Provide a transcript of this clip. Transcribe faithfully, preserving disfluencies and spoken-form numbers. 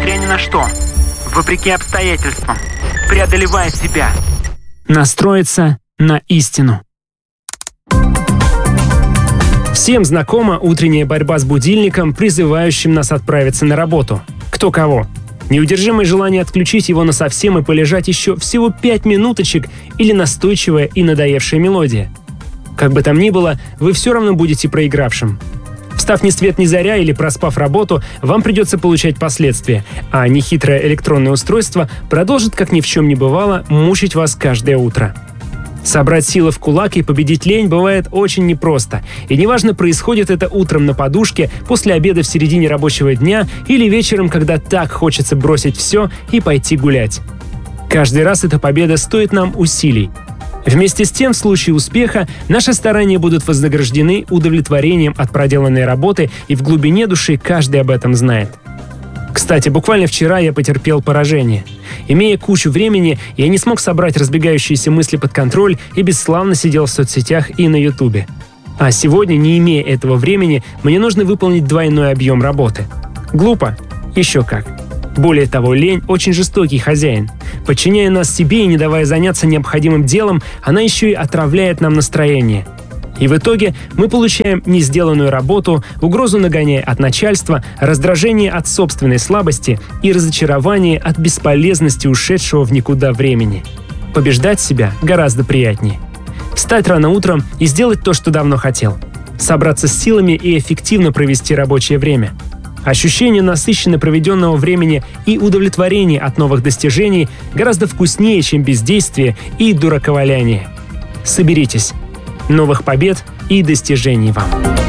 несмотря ни на что, вопреки обстоятельствам, преодолевая себя. Настроиться на истину. Всем знакома утренняя борьба с будильником, призывающим нас отправиться на работу. Кто кого. Неудержимое желание отключить его насовсем и полежать еще всего пять минуточек или настойчивая и надоевшая мелодия. Как бы там ни было, вы все равно будете проигравшим. Встав ни свет ни заря или проспав работу, вам придется получать последствия, а нехитрое электронное устройство продолжит, как ни в чем не бывало, мучить вас каждое утро. Собрать силы в кулак и победить лень бывает очень непросто. И неважно, происходит это утром на подушке, после обеда в середине рабочего дня или вечером, когда так хочется бросить все и пойти гулять. Каждый раз эта победа стоит нам усилий. Вместе с тем, в случае успеха, наши старания будут вознаграждены удовлетворением от проделанной работы, и в глубине души каждый об этом знает. Кстати, буквально вчера я потерпел поражение. Имея кучу времени, я не смог собрать разбегающиеся мысли под контроль и бесславно сидел в соцсетях и на Ютубе. А сегодня, не имея этого времени, мне нужно выполнить двойной объем работы. Глупо? Еще как. Более того, лень – очень жестокий хозяин. Подчиняя нас себе и не давая заняться необходимым делом, она еще и отравляет нам настроение. И в итоге мы получаем несделанную работу, угрозу нагоняя от начальства, раздражение от собственной слабости и разочарование от бесполезности ушедшего в никуда времени. Побеждать себя гораздо приятнее. Встать рано утром и сделать то, что давно хотел. Собраться с силами и эффективно провести рабочее время. Ощущение насыщенно проведенного времени и удовлетворение от новых достижений гораздо вкуснее, чем бездействие и дураковаляние. Соберитесь. Новых побед и достижений вам!